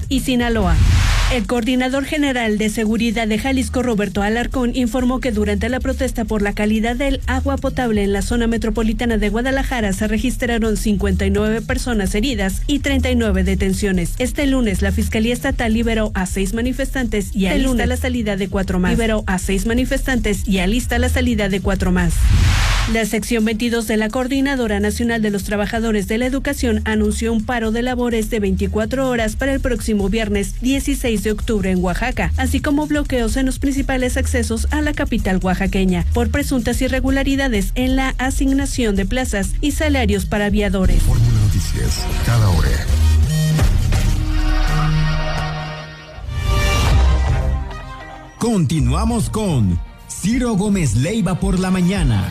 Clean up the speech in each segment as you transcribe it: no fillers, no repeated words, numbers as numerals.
y Sinaloa. El coordinador general de seguridad de Jalisco, Roberto Alarcón, informó que durante la protesta por la calidad del agua potable en la zona metropolitana de Guadalajara se registraron 59 personas heridas y 39 detenciones. Este lunes la Fiscalía Estatal liberó a 6 manifestantes y alista la salida de 4 más. La sección 22 de la Coordinadora Nacional de los Trabajadores de la Educación anunció un paro de labores de 24 horas para el próximo viernes 16 de octubre en Oaxaca, así como bloqueos en los principales accesos a la capital oaxaqueña por presuntas irregularidades en la asignación de plazas y salarios para aviadores. Fórmula Noticias, cada hora. Continuamos con Ciro Gómez Leiva por la mañana.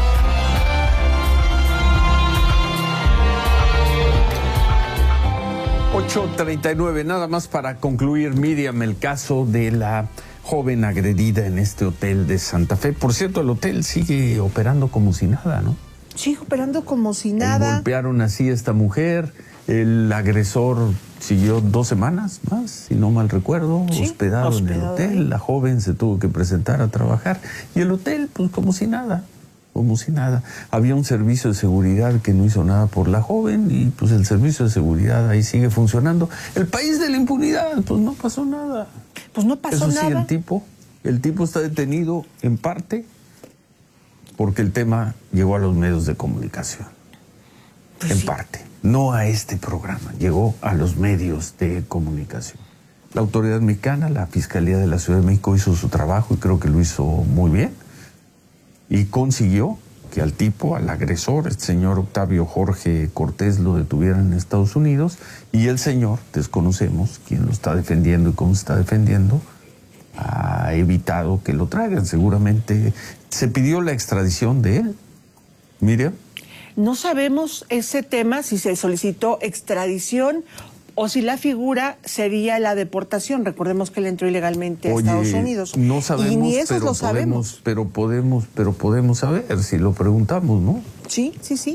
.39, nada más para concluir, Miriam, el caso de la joven agredida en este hotel de Santa Fe. Por cierto, el hotel sigue operando como si nada, ¿no? Sigue operando como si nada. Golpearon así a esta mujer, el agresor siguió 2 semanas más, si no mal recuerdo, sí, hospedado en el hotel. La joven se tuvo que presentar a trabajar y el hotel, pues como si nada. Como si nada. Había un servicio de seguridad que no hizo nada por la joven y pues el servicio de seguridad ahí sigue funcionando. El país de la impunidad, pues no pasó nada. Pues no pasó nada. Eso sí, el tipo está detenido en parte porque el tema llegó a los medios de comunicación. Pues en parte. No a este programa, llegó a los medios de comunicación. La autoridad mexicana, la Fiscalía de la Ciudad de México hizo su trabajo y creo que lo hizo muy bien. Y consiguió que al tipo, al agresor, este señor Octavio Jorge Cortés, lo detuvieran en Estados Unidos y el señor, desconocemos quién lo está defendiendo y cómo se está defendiendo, ha evitado que lo traigan. Seguramente se pidió la extradición de él. Miriam. No sabemos ese tema, si se solicitó extradición o si la figura sería la deportación. Recordemos que él entró ilegalmente a Estados Unidos. No sabemos, y ni eso pero lo sabemos. Pero podemos saber si lo preguntamos, ¿no? Sí.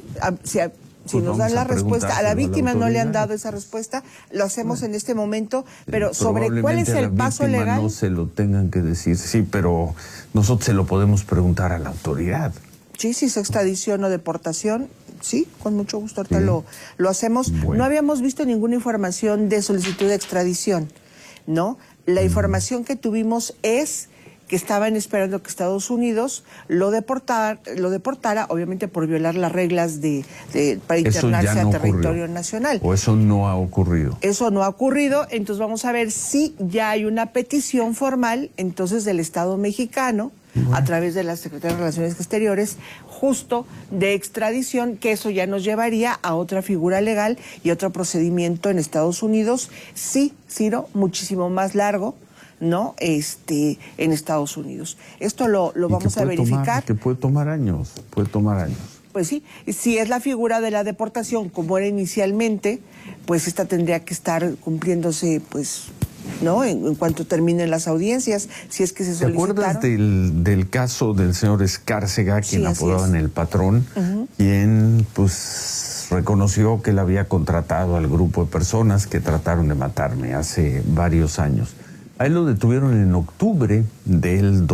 Si nos dan la respuesta, a la víctima no le han dado esa respuesta, lo hacemos en este momento, pero sobre cuál es el paso legal. No se lo tengan que decir, sí, pero nosotros se lo podemos preguntar a la autoridad. Sí, si es extradición o deportación, sí, con mucho gusto, ahorita lo hacemos. Bueno. No habíamos visto ninguna información de solicitud de extradición, ¿no? La información que tuvimos es que estaban esperando que Estados Unidos lo deportara, obviamente por violar las reglas para internarse a territorio nacional. ¿O eso no ha ocurrido? Eso no ha ocurrido, entonces vamos a ver si ya hay una petición formal, entonces, del Estado mexicano, a través de la Secretaría de Relaciones Exteriores, justo de extradición, que eso ya nos llevaría a otra figura legal y otro procedimiento en Estados Unidos, sí, Ciro, muchísimo más largo, ¿no? En Estados Unidos. Esto lo vamos a verificar. Que puede tomar años. Pues sí, si es la figura de la deportación como era inicialmente, pues esta tendría que estar cumpliéndose, pues, ¿no? En cuanto terminen las audiencias, si es que se solicitaron. ¿Te acuerdas del caso del señor Escárcega, quien apodaban el patrón, quien pues reconoció que él había contratado al grupo de personas que trataron de matarme hace varios años? A él lo detuvieron en octubre del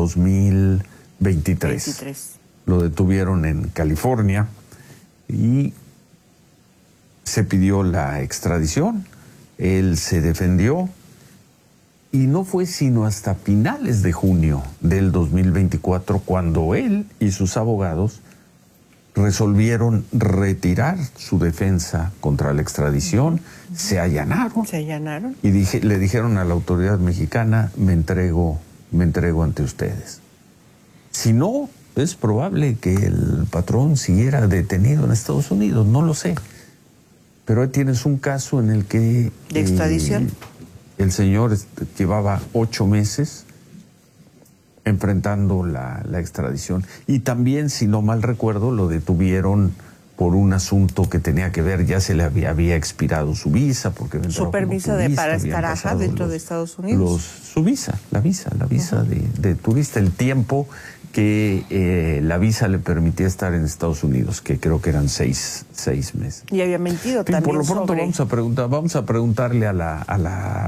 2023. Lo detuvieron en California y se pidió la extradición. Él se defendió. Y no fue sino hasta finales de junio del 2024 cuando él y sus abogados resolvieron retirar su defensa contra la extradición, se allanaron. Y le dijeron a la autoridad mexicana, me entrego ante ustedes. Si no, es probable que el patrón siguiera detenido en Estados Unidos, no lo sé. Pero ahí tienes un caso en el que... ¿De extradición? El señor llevaba 8 meses enfrentando la extradición. Y también, si no mal recuerdo, lo detuvieron por un asunto que tenía que ver, ya se le había expirado su visa, porque su permiso para estar dentro de Estados Unidos. Su visa, la visa de turista, el tiempo que la visa le permitía estar en Estados Unidos, que creo que eran 6 meses. Y había mentido también. Por lo pronto vamos a preguntarle a la